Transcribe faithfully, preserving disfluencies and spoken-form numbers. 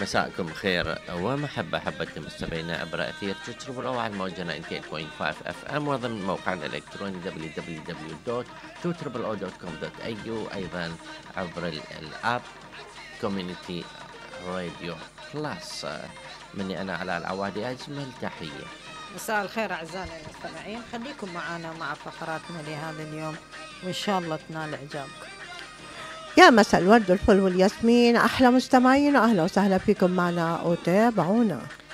مساءكم خير ومحبة حبة مستمعينا عبر أثير تجربة الأوعى على الموجة تسعة وتسعين فاصلة خمسة اف ام وضمن موقعنا الإلكتروني دبليو دبليو دبليو دوت تو تريبل او دوت كوم دوت اي يو، أيضا عبر الأب كوميونيتي راديو بلس. مني أنا علاء العوادي أجمل تحية. مساء الخير أعزائنا المستمعين، خليكم معنا مع فقراتنا لهذا اليوم وإن شاء الله تنال إعجابكم. يا مساء الورد والفل والياسمين، أحلى مستمعين، أهلا وسهلا فيكم معنا وتابعونا.